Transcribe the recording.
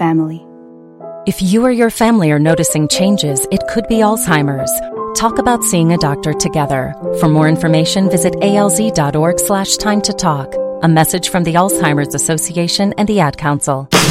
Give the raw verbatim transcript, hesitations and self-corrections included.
family. If you or your family are noticing changes, it could be Alzheimer's. Talk about seeing a doctor together. For more information, visit alz.org slash time to talk. A message from the Alzheimer's Association and the Ad Council.